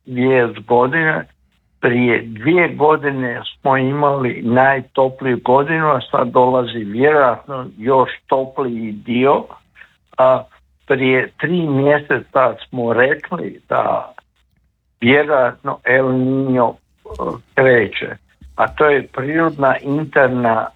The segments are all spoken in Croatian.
vijest godine. Prije 2 godine smo imali najtopliju godinu, a sad dolazi vjerojatno još topliji dio. A prije 3 mjeseca smo rekli da vjerojatno El Niño kreće, a to je prirodna interna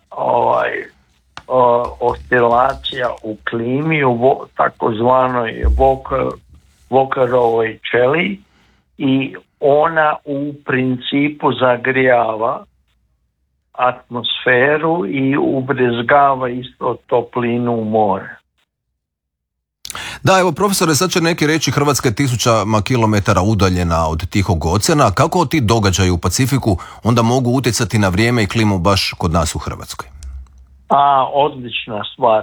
oscilacija u klimi, u takozvanoj Walkerovoj ćeliji, i ona u principu zagrijava atmosferu i ubrizgava isto toplinu u more. Da, evo profesore, sad će neki reći Hrvatska je 1000 kilometara udaljena od Tihog oceana. Kako ti događaji u Pacifiku onda mogu utjecati na vrijeme i klimu baš kod nas u Hrvatskoj? Odlična stvar.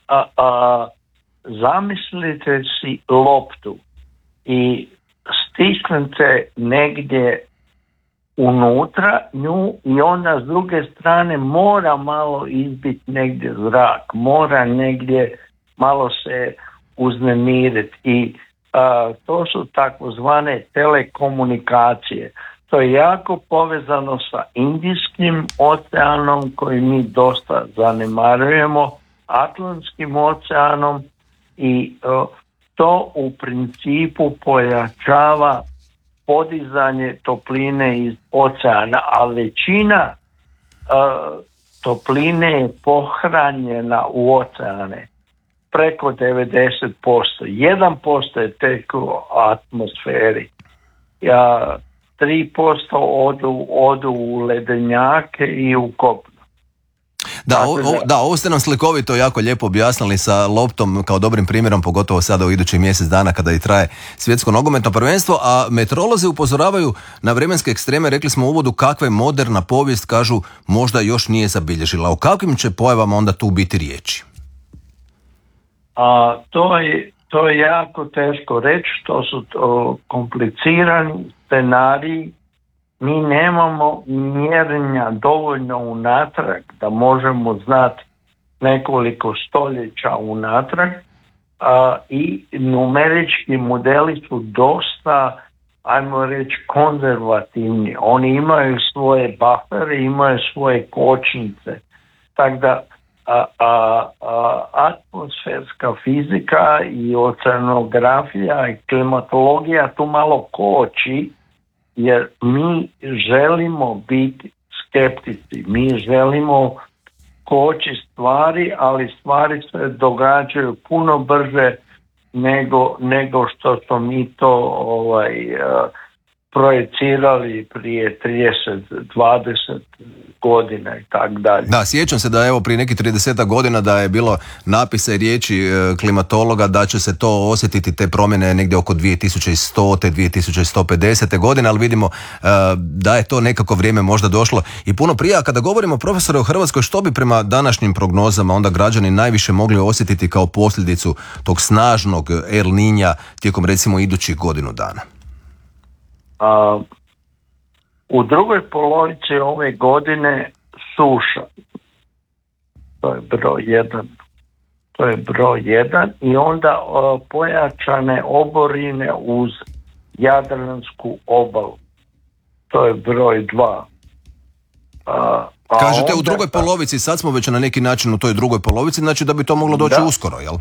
Zamislite si loptu i stisnete negdje unutra nju i onda s druge strane mora malo izbiti negdje zrak, mora negdje malo se uznemiriti i to su takozvane telekomunikacije. To je jako povezano sa Indijskim oceanom koji mi dosta zanemarujemo, Atlantskim oceanom i to u principu pojačava podizanje topline iz oceana, a većina topline je pohranjena u oceane, preko 90%. 1% je tek u atmosferi. 3% odu u ledenjake i u kopno. Da, ovo ste nam slikovito jako lijepo objasnili sa loptom kao dobrim primjerom, pogotovo sada u idućih mjesec dana kada i traje svjetsko nogometno prvenstvo, a meteorolozi upozoravaju na vremenske ekstreme. Rekli smo u uvodu kakve moderna povijest, kažu, možda još nije zabilježila. O kakvim će pojavama onda tu biti riječi? To je jako teško reći, to su komplicirani scenariji. Mi nemamo mjerenja dovoljno unatrag da možemo znati nekoliko stoljeća unatrag, i numerički modeli su dosta, ajmo reći, konzervativni. Oni imaju svoje buffere, imaju svoje kočnice. Tako da atmosferska fizika i oceanografija i klimatologija tu malo koči, jer mi želimo biti skeptici, mi želimo koči stvari, ali stvari se događaju puno brže nego što smo mi to projecirali prije 30, 20 godina i tako dalje. Da, sjećam se da evo prije nekih 30 godina da je bilo napisa i riječi klimatologa da će se to osjetiti, te promjene, negdje oko 2100. 2150. godine, ali vidimo da je to nekako vrijeme možda došlo i puno prije. A kada govorimo, profesore, o Hrvatskoj, što bi prema današnjim prognozama onda građani najviše mogli osjetiti kao posljedicu tog snažnog El Niña tijekom recimo idućih godinu dana? U drugoj polovici ove godine suša. To je broj jedan. I onda pojačane oborine uz Jadransku obalu. To je broj 2. Kažete u drugoj polovici, sad smo već na neki način u toj drugoj polovici, znači da bi to moglo doći uskoro, jel?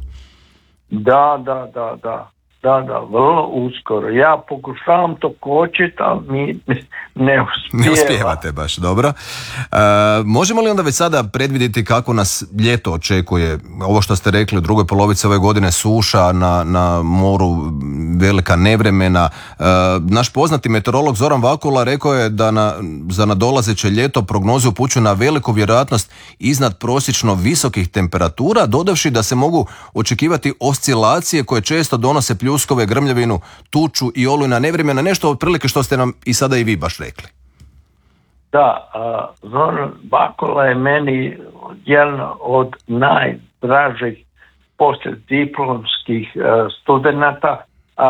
Da, vrlo uskoro. Ja pokušavam to kočiti, ali mi ne uspijeva. Ne uspijevate baš, dobro. Možemo li onda već sada predvidjeti kako nas ljeto očekuje? Ovo što ste rekli, u drugoj polovici ove godine suša, na moru velika nevremena. Naš poznati meteorolog Zoran Vakula rekao je da za nadolazeće ljeto prognoze upućuju na veliku vjerojatnost iznad prosječno visokih temperatura, dodavši da se mogu očekivati oscilacije koje često donose pljuskove, grmljavinu, tuču i olujna nevremena, nešto otprilike što ste nam i sada i vi baš rekli. Da, Zoran Vakula je meni jedan od najdražih poslijediplomskih studenata.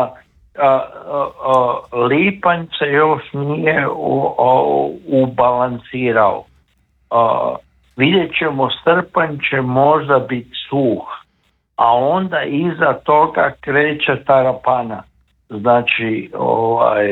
Lipanj se još nije ubalansirao. Vidjet ćemo, srpanj će možda biti suh, a onda iza toga kreće tarapana. Znači,